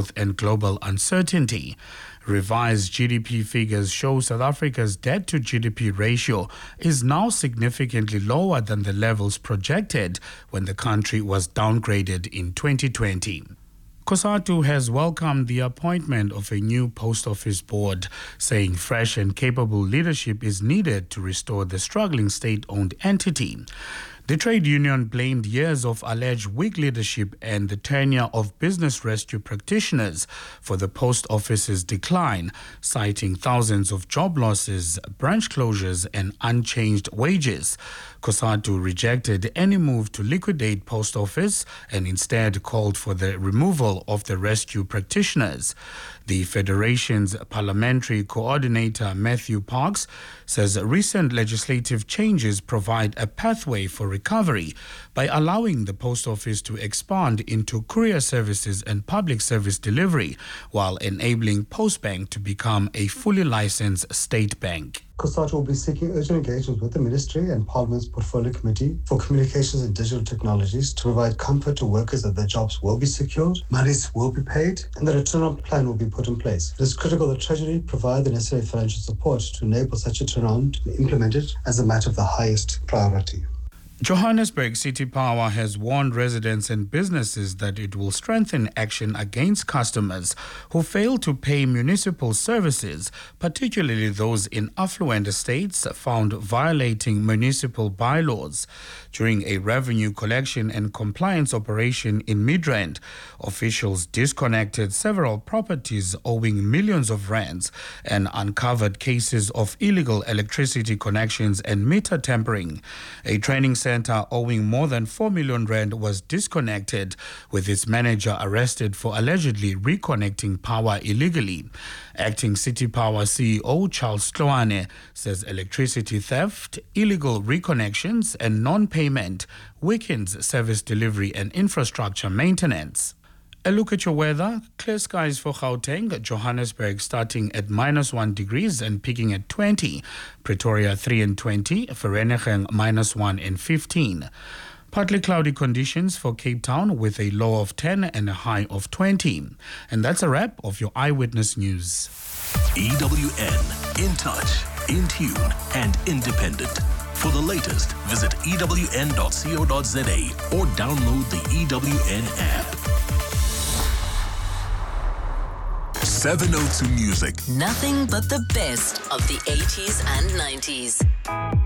growth and global uncertainty. Revised GDP figures show South Africa's debt to GDP ratio is now significantly lower than the levels projected when the country was downgraded in 2020. COSATU has welcomed the appointment of a new post office board, saying fresh and capable leadership is needed to restore the struggling state-owned entity. The trade union blamed years of alleged weak leadership and the tenure of business rescue practitioners for the post office's decline, citing thousands of job losses, branch closures, and unchanged wages. COSATU rejected any move to liquidate post office and instead called for the removal of the rescue practitioners. The Federation's parliamentary coordinator, Matthew Parks, says recent legislative changes provide a pathway for recovery by allowing the post office to expand into courier services and public service delivery, while enabling Postbank to become a fully licensed state bank. COSATU will be seeking urgent engagement with the Ministry and Parliament's Portfolio Committee for Communications and Digital Technologies to provide comfort to workers that their jobs will be secured, monies will be paid, and that a turnaround plan will be put in place. It is critical that Treasury provide the necessary financial support to enable such a turnaround to be implemented as a matter of the highest priority. Johannesburg City Power has warned residents and businesses that it will strengthen action against customers who fail to pay municipal services, particularly those in affluent estates found violating municipal bylaws. During a revenue collection and compliance operation in Midrand, officials disconnected several properties owing millions of rands and uncovered cases of illegal electricity connections and meter tampering. A training center owing more than 4 million rand was disconnected, with its manager arrested for allegedly reconnecting power illegally. Acting City Power CEO Charles Tloane says electricity theft, illegal reconnections and non-payment weakens service delivery and infrastructure maintenance. A look at your weather. Clear skies for Gauteng, Johannesburg starting at -1 degrees and peaking at 20. Pretoria 3 and 20. Vereeniging -1 and 15. Partly cloudy conditions for Cape Town with a low of 10 and a high of 20. And that's a wrap of your Eyewitness News. EWN, in touch, in tune and independent. For the latest, visit ewn.co.za or download the EWN app. 702 Music. Nothing but the best of the 80s and 90s.